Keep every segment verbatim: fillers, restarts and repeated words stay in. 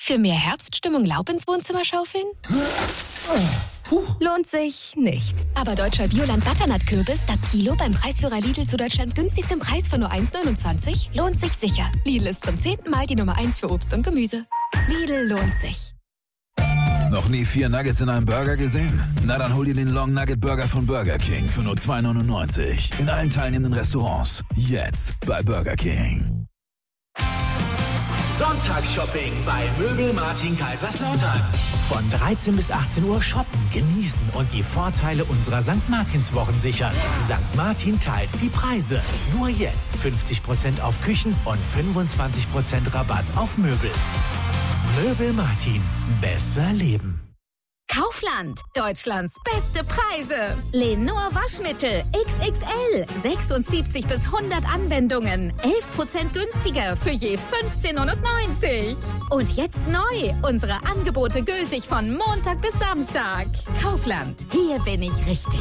Für mehr Herbststimmung Laub ins Wohnzimmer schaufeln? Puh. Lohnt sich nicht. Aber deutscher Bioland-Butternut-Kürbis, das Kilo beim Preisführer Lidl zu Deutschlands günstigstem Preis von nur eins neunundzwanzig, lohnt sich sicher. Lidl ist zum zehnten Mal die Nummer eins für Obst und Gemüse. Lidl lohnt sich. Noch nie vier Nuggets in einem Burger gesehen? Na dann hol dir den Long Nugget Burger von Burger King für nur zwei neunundneunzig. In allen teilnehmenden Restaurants. Jetzt bei Burger King. Sonntagsshopping bei Möbel Martin Kaiserslautern. Von dreizehn bis achtzehn Uhr shoppen, genießen und die Vorteile unserer Sankt Martinswochen sichern. Sankt Martin teilt die Preise. Nur jetzt fünfzig Prozent auf Küchen und fünfundzwanzig Prozent Rabatt auf Möbel. Möbel Martin. Besser leben. Kaufland. Deutschlands beste Preise. Lenor Waschmittel X X L. sechsundsiebzig bis hundert Anwendungen. elf Prozent günstiger für je fünfzehn neunundneunzig. Und jetzt neu. Unsere Angebote gültig von Montag bis Samstag. Kaufland. Hier bin ich richtig.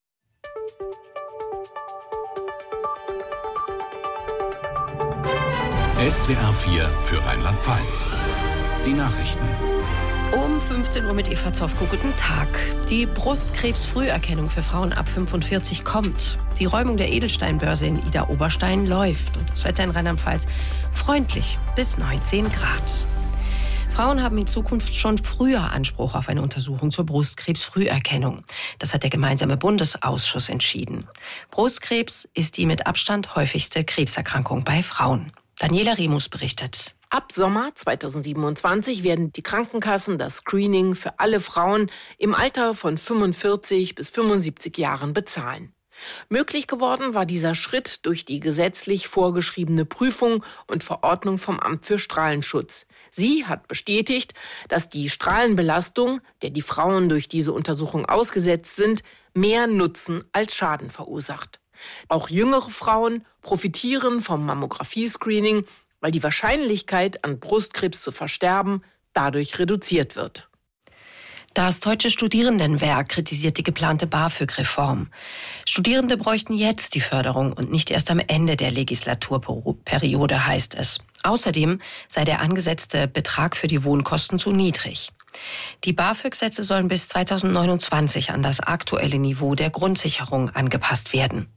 S W R vier für Rheinland-Pfalz. Die Nachrichten. Um fünfzehn Uhr mit Eva Zofko. Guten Tag. Die Brustkrebsfrüherkennung für Frauen ab fünfundvierzig kommt. Die Räumung der Edelsteinbörse in Idar-Oberstein läuft. Und das Wetter in Rheinland-Pfalz freundlich bis neunzehn Grad. Frauen haben in Zukunft schon früher Anspruch auf eine Untersuchung zur Brustkrebsfrüherkennung. Das hat der gemeinsame Bundesausschuss entschieden. Brustkrebs ist die mit Abstand häufigste Krebserkrankung bei Frauen. Daniela Remus berichtet. Ab Sommer zweitausendsiebenundzwanzig werden die Krankenkassen das Screening für alle Frauen im Alter von fünfundvierzig bis fünfundsiebzig Jahren bezahlen. Möglich geworden war dieser Schritt durch die gesetzlich vorgeschriebene Prüfung und Verordnung vom Amt für Strahlenschutz. Sie hat bestätigt, dass die Strahlenbelastung, der die Frauen durch diese Untersuchung ausgesetzt sind, mehr Nutzen als Schaden verursacht. Auch jüngere Frauen profitieren vom Mammographie-Screening, weil die Wahrscheinlichkeit, an Brustkrebs zu versterben, dadurch reduziert wird. Das Deutsche Studierendenwerk kritisiert die geplante BAföG-Reform. Studierende bräuchten jetzt die Förderung und nicht erst am Ende der Legislaturperiode, heißt es. Außerdem sei der angesetzte Betrag für die Wohnkosten zu niedrig. Die BAföG-Sätze sollen bis zweitausendneunundzwanzig an das aktuelle Niveau der Grundsicherung angepasst werden.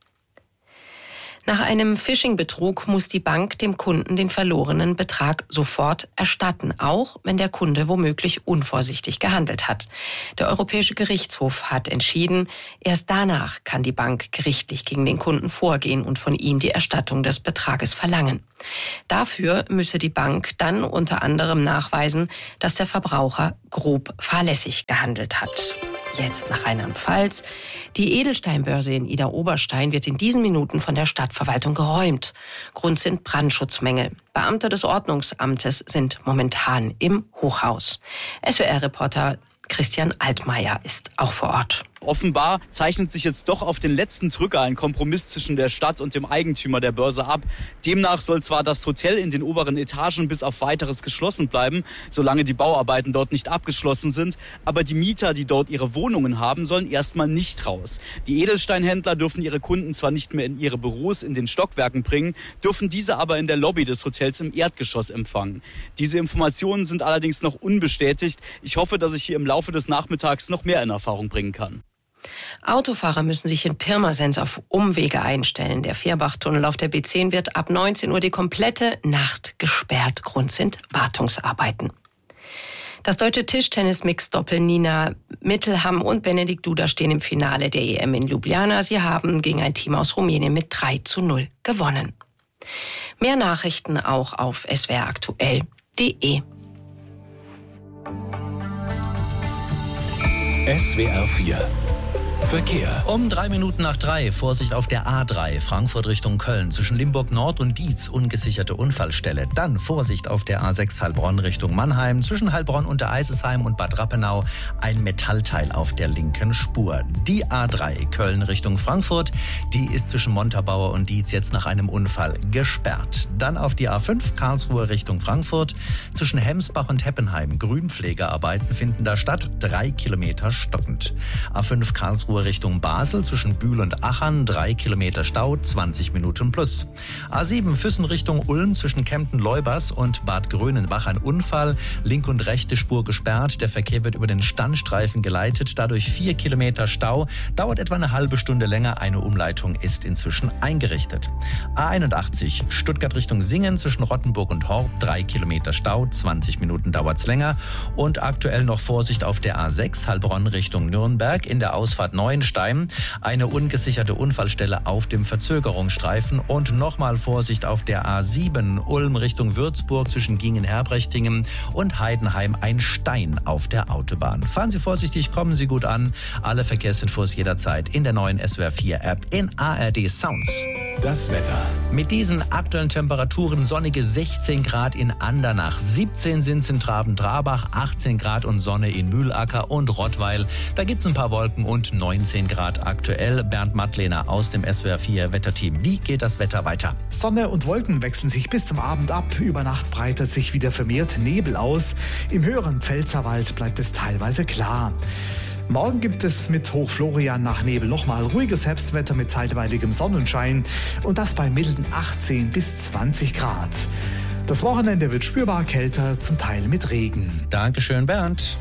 Nach einem Phishing-Betrug muss die Bank dem Kunden den verlorenen Betrag sofort erstatten, auch wenn der Kunde womöglich unvorsichtig gehandelt hat. Der Europäische Gerichtshof hat entschieden, erst danach kann die Bank gerichtlich gegen den Kunden vorgehen und von ihm die Erstattung des Betrages verlangen. Dafür müsse die Bank dann unter anderem nachweisen, dass der Verbraucher grob fahrlässig gehandelt hat. Jetzt nach Rheinland-Pfalz. Die Edelsteinbörse in Idar-Oberstein wird in diesen Minuten von der Stadtverwaltung geräumt. Grund sind Brandschutzmängel. Beamte des Ordnungsamtes sind momentan im Hochhaus. S W R-Reporter Christian Altmaier ist auch vor Ort. Offenbar zeichnet sich jetzt doch auf den letzten Drücker ein Kompromiss zwischen der Stadt und dem Eigentümer der Börse ab. Demnach soll zwar das Hotel in den oberen Etagen bis auf Weiteres geschlossen bleiben, solange die Bauarbeiten dort nicht abgeschlossen sind, aber die Mieter, die dort ihre Wohnungen haben, sollen erstmal nicht raus. Die Edelsteinhändler dürfen ihre Kunden zwar nicht mehr in ihre Büros in den Stockwerken bringen, dürfen diese aber in der Lobby des Hotels im Erdgeschoss empfangen. Diese Informationen sind allerdings noch unbestätigt. Ich hoffe, dass ich hier im Laufe des Nachmittags noch mehr in Erfahrung bringen kann. Autofahrer müssen sich in Pirmasens auf Umwege einstellen. Der Vierbachtunnel auf der B zehn wird ab neunzehn Uhr die komplette Nacht gesperrt. Grund sind Wartungsarbeiten. Das deutsche Tischtennis-Mix-Doppel Nina Mittelham und Benedikt Duda stehen im Finale der E M in Ljubljana. Sie haben gegen ein Team aus Rumänien mit drei zu null gewonnen. Mehr Nachrichten auch auf s w r aktuell punkt d e. S W R vier Verkehr. Um drei Minuten nach drei, Vorsicht auf der A drei, Frankfurt Richtung Köln, zwischen Limburg Nord und Dietz, ungesicherte Unfallstelle. Dann Vorsicht auf der A sechs Heilbronn Richtung Mannheim, zwischen Heilbronn und der Eisesheim und Bad Rappenau, ein Metallteil auf der linken Spur. Die A drei, Köln Richtung Frankfurt, die ist zwischen Montabaur und Dietz jetzt nach einem Unfall gesperrt. Dann auf die A fünf, Karlsruhe Richtung Frankfurt, zwischen Hemsbach und Heppenheim, Grünpflegearbeiten finden da statt, drei Kilometer stockend. A fünf Karlsruhe Karlsruhe Richtung Basel zwischen Bühl und Achern, drei Kilometer Stau, zwanzig Minuten plus. A sieben Füssen Richtung Ulm zwischen Kempten-Leubers und Bad Grönenbach ein Unfall. Linke und rechte Spur gesperrt. Der Verkehr wird über den Standstreifen geleitet. Dadurch vier Kilometer Stau. Dauert etwa eine halbe Stunde länger. Eine Umleitung ist inzwischen eingerichtet. A einundachtzig Stuttgart Richtung Singen zwischen Rottenburg und Horb. drei Kilometer Stau. zwanzig Minuten dauert's länger. Und aktuell noch Vorsicht auf der A sechs Heilbronn Richtung Nürnberg. In der Ausfahrt Neuenstein eine ungesicherte Unfallstelle auf dem Verzögerungsstreifen. Und nochmal Vorsicht auf der A sieben Ulm Richtung Würzburg zwischen Gingen-Herbrechtingem und Heidenheim ein Stein auf der Autobahn. Fahren Sie vorsichtig, kommen Sie gut an. Alle Verkehrsinfos jederzeit in der neuen S W R vier App in A R D Sounds. Das Wetter. Mit diesen aktuellen Temperaturen sonnige sechzehn Grad in Andernach, siebzehn sind es in Traben-Trabach, achtzehn Grad und Sonne in Mühlacker und Rottweil. Da gibt es ein paar Wolken und neunzehn Grad aktuell. Bernd Mattlehner aus dem S W R vier Wetterteam. Wie geht das Wetter weiter? Sonne und Wolken wechseln sich bis zum Abend ab. Über Nacht breitet sich wieder vermehrt Nebel aus. Im höheren Pfälzerwald bleibt es teilweise klar. Morgen gibt es mit Hochflorian nach Nebel nochmal ruhiges Herbstwetter mit zeitweiligem Sonnenschein und das bei milden achtzehn bis zwanzig Grad. Das Wochenende wird spürbar kälter, zum Teil mit Regen. Dankeschön, Bernd.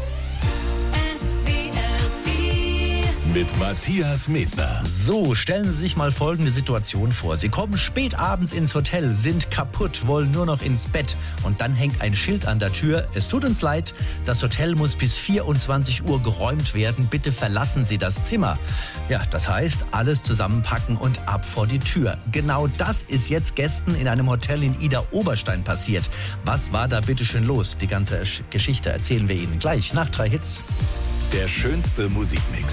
Mit Matthias Medner. So, stellen Sie sich mal folgende Situation vor. Sie kommen spät abends ins Hotel, sind kaputt, wollen nur noch ins Bett. Und dann hängt ein Schild an der Tür. Es tut uns leid, das Hotel muss bis vierundzwanzig Uhr geräumt werden. Bitte verlassen Sie das Zimmer. Ja, das heißt, alles zusammenpacken und ab vor die Tür. Genau das ist jetzt Gästen in einem Hotel in Idar-Oberstein passiert. Was war da bitte schön los? Die ganze Geschichte erzählen wir Ihnen gleich nach drei Hits. Der schönste Musikmix